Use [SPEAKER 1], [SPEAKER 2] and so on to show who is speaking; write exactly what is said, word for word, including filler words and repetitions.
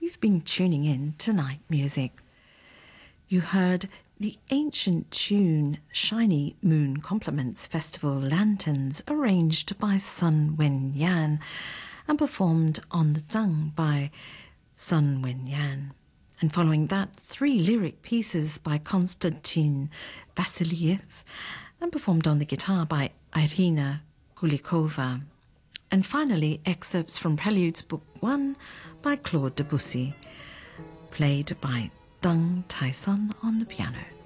[SPEAKER 1] You've been tuning in to Night Music. You heard the ancient tune Shiny Moon Compliments Festival Lanterns, arranged by Sun Wen-yan and performed on the Zhang by Sun Wen-yan. And following that, three lyric pieces by Konstantin Vasiliev and performed on the guitar by Irina Kulikova. And finally, excerpts from Preludes Book one by Claude Debussy, played by Deng Taishan on the piano.